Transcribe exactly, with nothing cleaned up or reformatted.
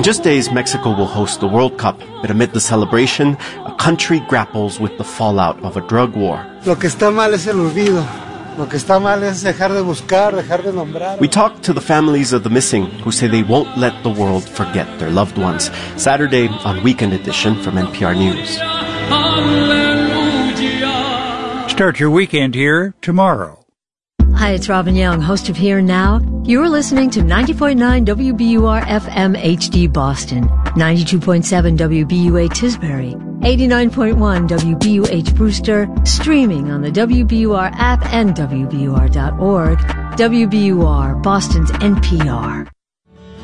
In just days, Mexico will host the World Cup, but amid the celebration, a country grapples with the fallout of a drug war. Lo que está mal es el olvido. Lo que está mal es dejar de buscar, dejar de nombrar. We talked to the families of the missing who say they won't let the world forget their loved ones. Saturday on Weekend Edition from N P R News. Start your weekend here tomorrow. Hi, it's Robin Young, host of Here Now. You're listening to ninety point nine W B U R F M H D Boston, ninety-two point seven W B U A Tisbury, eighty-nine point one W B U H Brewster, streaming on the W B U R app and W B U R dot org. W B U R, Boston's N P R.